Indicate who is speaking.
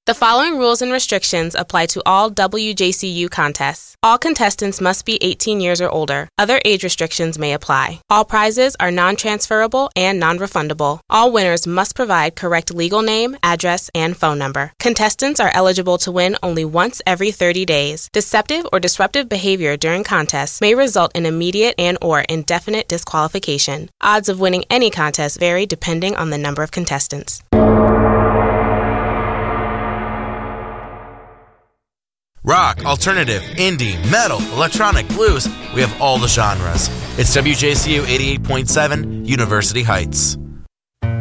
Speaker 1: The following rules and restrictions apply to all WJCU contests. All contestants must be 18 years or older. Other age restrictions may apply. All prizes are non-transferable and non-refundable. All winners must provide correct legal name, address, and phone number. Contestants are eligible to win only once every 30 days. Deceptive or disruptive behavior during contests may result in immediate and/or indefinite disqualification. Odds of winning any contest vary depending on the number of contestants.
Speaker 2: Rock, alternative, indie, metal, electronic, blues. We have all the genres. It's WJCU 88.7, University Heights.